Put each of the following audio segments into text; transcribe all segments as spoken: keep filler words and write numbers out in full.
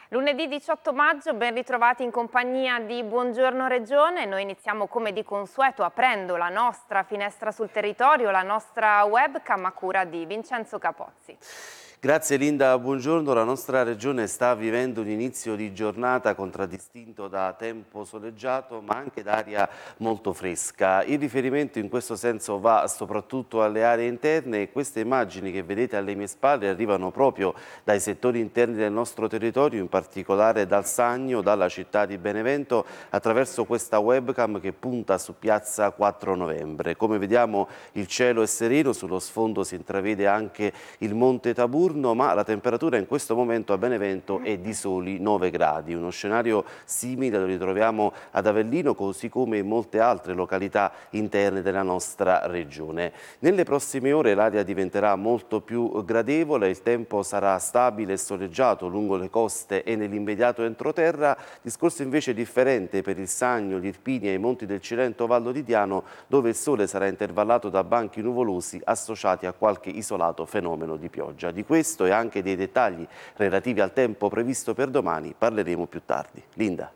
Lunedì diciotto maggio, ben ritrovati in compagnia di Buongiorno Regione. Noi iniziamo come di consueto aprendo la nostra finestra sul territorio, la nostra webcam a cura di Vincenzo Capozzi. Grazie Linda, buongiorno. La nostra regione sta vivendo un inizio di giornata contraddistinto da tempo soleggiato ma anche da aria molto fresca. Il riferimento in questo senso va soprattutto alle aree interne e queste immagini che vedete alle mie spalle arrivano proprio dai settori interni del nostro territorio, in particolare dal Sannio, dalla città di Benevento, attraverso questa webcam che punta su piazza quattro novembre. Come vediamo il cielo è sereno, sullo sfondo si intravede anche il Monte Taburno, ma la temperatura in questo momento a Benevento è di soli nove gradi, uno scenario simile lo ritroviamo ad Avellino così come in molte altre località interne della nostra regione. Nelle prossime ore l'aria diventerà molto più gradevole, il tempo sarà stabile e soleggiato lungo le coste e nell'immediato entroterra, discorso invece differente per il Sannio, gli Irpini e i monti del Cilento Vallo di Diano, dove il sole sarà intervallato da banchi nuvolosi associati a qualche isolato fenomeno di pioggia. Di questo e anche dei dettagli relativi al tempo previsto per domani parleremo più tardi. Linda.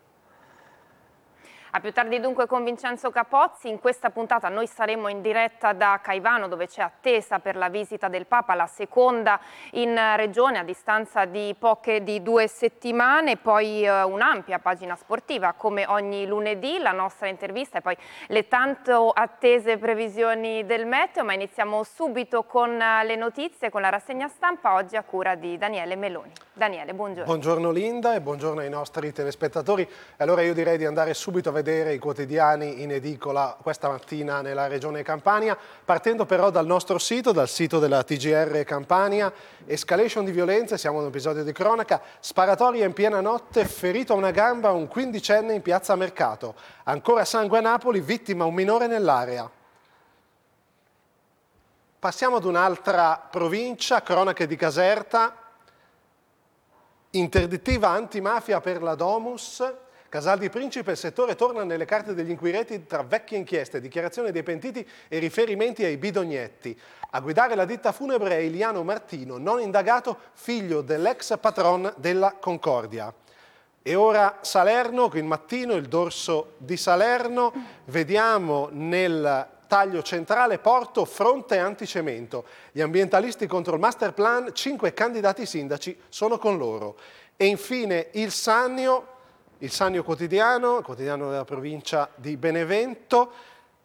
A più tardi dunque con Vincenzo Capozzi. In questa puntata noi saremo in diretta da Caivano, dove c'è attesa per la visita del Papa, la seconda in regione a distanza di poche di due settimane, poi eh, un'ampia pagina sportiva come ogni lunedì, la nostra intervista e poi le tanto attese previsioni del meteo, ma iniziamo subito con le notizie, con la rassegna stampa oggi a cura di Daniele Meloni. Daniele, buongiorno. Buongiorno Linda e buongiorno ai nostri telespettatori. Allora io direi di andare subito a vedere i quotidiani in edicola questa mattina nella regione Campania, partendo però dal nostro sito, dal sito della T G R Campania. Escalation di violenze, siamo in un episodio di cronaca, sparatoria in piena notte, ferito a una gamba un quindicenne in piazza Mercato. Ancora sangue a Napoli, vittima un minore nell'area. Passiamo ad un'altra provincia, cronache di Caserta, interdittiva antimafia per la Domus. Casal di Principe, il settore torna nelle carte degli inquirenti tra vecchie inchieste, dichiarazioni dei pentiti e riferimenti ai bidognetti. A guidare la ditta funebre è Iliano Martino, non indagato, figlio dell'ex patron della Concordia. E ora Salerno, qui il mattino, il dorso di Salerno, vediamo nel taglio centrale Porto, fronte anticemento. Gli ambientalisti contro il master plan, cinque candidati sindaci sono con loro. E infine il Sannio, il Sannio quotidiano, il quotidiano della provincia di Benevento,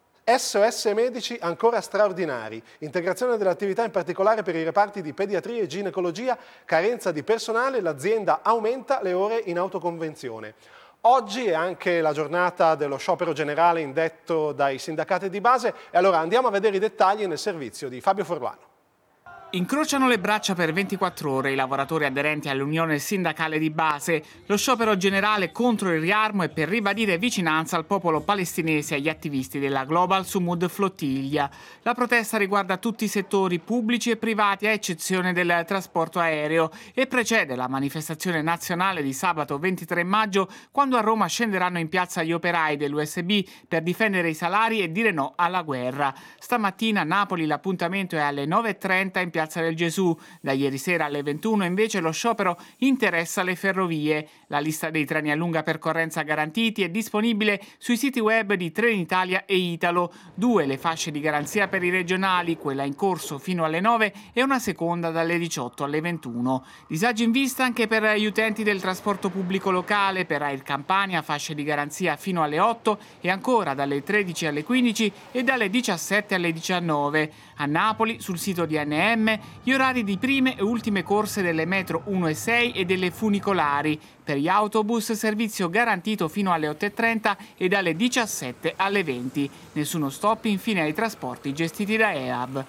S O S medici ancora straordinari, integrazione dell'attività in particolare per i reparti di pediatria e ginecologia, carenza di personale, l'azienda aumenta le ore in autoconvenzione. Oggi è anche la giornata dello sciopero generale indetto dai sindacati di base e allora andiamo a vedere i dettagli nel servizio di Fabio Forlano. Incrociano le braccia per ventiquattro ore i lavoratori aderenti all'Unione Sindacale di Base, lo sciopero generale contro il riarmo e per ribadire vicinanza al popolo palestinese e agli attivisti della Global Sumud Flottiglia. La protesta riguarda tutti i settori pubblici e privati a eccezione del trasporto aereo e precede la manifestazione nazionale di sabato ventitré maggio, quando a Roma scenderanno in piazza gli operai dell'U S B per difendere i salari e dire no alla guerra. Stamattina a Napoli l'appuntamento è alle nove e trenta in Piazza del Gesù. Da ieri sera alle ventuno invece lo sciopero interessa le ferrovie. La lista dei treni a lunga percorrenza garantiti è disponibile sui siti web di Trenitalia e Italo. Due le fasce di garanzia per i regionali, quella in corso fino alle nove e una seconda dalle diciotto alle ventuno. Disagi in vista anche per gli utenti del trasporto pubblico locale, per Air Campania fasce di garanzia fino alle otto e ancora dalle tredici alle quindici e dalle diciassette alle diciannove. A Napoli, sul sito di A N M, gli orari di prime e ultime corse delle metro uno e sei e delle funicolari. Per gli autobus servizio garantito fino alle otto e trenta e dalle diciassette alle venti. Nessuno stop infine ai trasporti gestiti da E A B.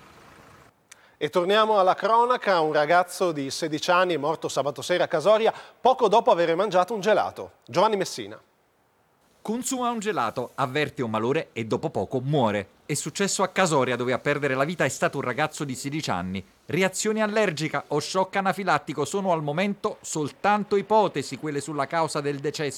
E torniamo alla cronaca. Un ragazzo di sedici anni è morto sabato sera a Casoria poco dopo aver mangiato un gelato. Giovanni Messina. Consuma un gelato, avverte un malore e dopo poco muore. È successo a Casoria, dove a perdere la vita è stato un ragazzo di sedici anni. Reazione allergica o shock anafilattico sono al momento soltanto ipotesi quelle sulla causa del decesso.